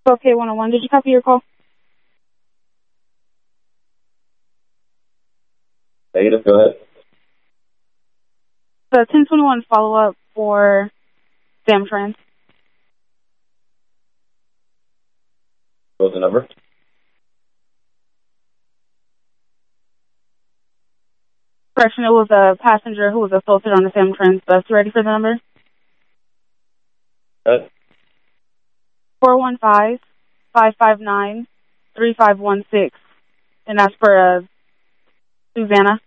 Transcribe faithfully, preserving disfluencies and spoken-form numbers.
Okay, one oh one, did you copy your call? Negative, go ahead. The ten twenty-one follow-up for Samtrans. What was the number? Correction, it was a passenger who was assaulted on the Samtrans bus. Ready for the number? Good. four one five, five five nine, three five one six. And that's for uh, Susanna.